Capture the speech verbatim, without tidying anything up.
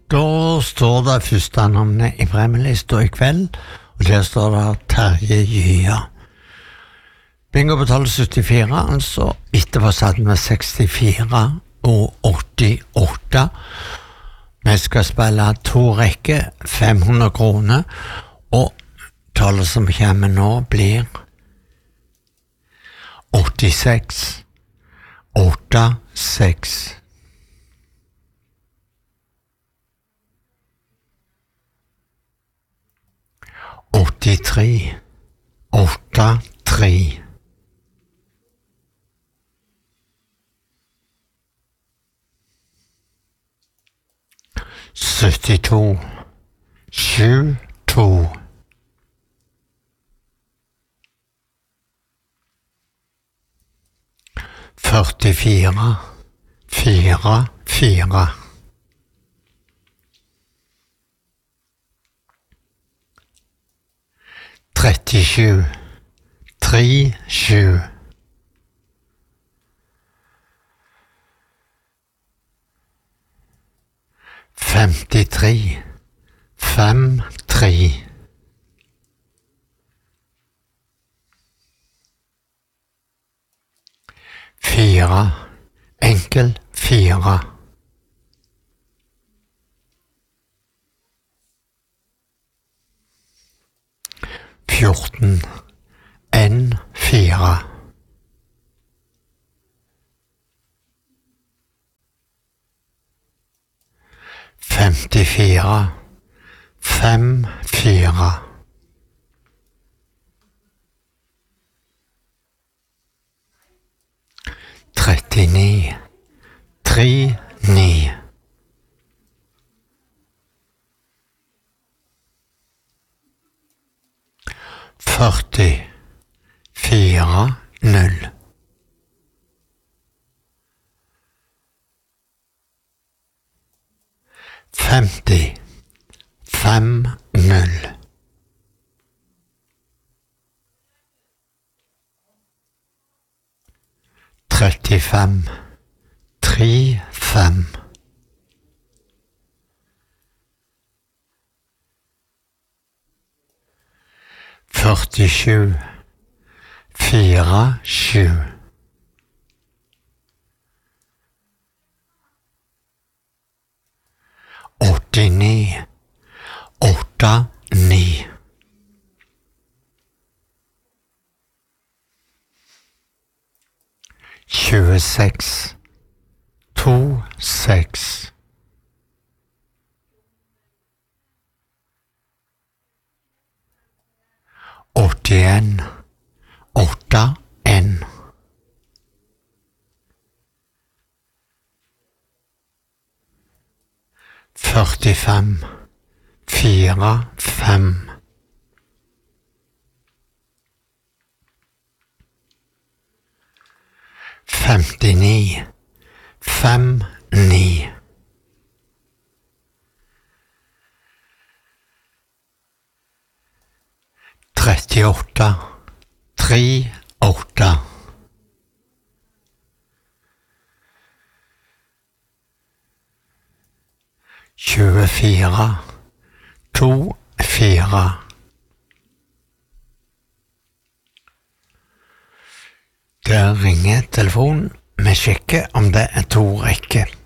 Da står det første navnet i premielista i kveld, og der står det Terje Gya. Bingo betaler syttifire, altså etterpå satt med sekstifire og åttiåtte. Vi skal spille to rekker, fem hundre kroner, og tallet som kommer nå blir åttiseks, åtte, seks. åttitre, åtte, tre. syttito, sju, to. førtifire, fire, fire. trettisju, tre, sju. femtitre, fem, tre. Fire, enkel, fire. fjorten, en, fire. femtifire, fem, fire. trettini, tre, ni. førti, fire, null. femti, fem, null. trettifem, tre, fem. førtisju, fire, sju. åttini, åtte, ni. tjueseks, to, seks. åttien, åtte, en. førtifem, fire, fem. femtini, fem, ni. trettiåtte, tre, åtte. tjuefire, to, fire. Der ringer telefonen. Vi sjekker om det er to rekker.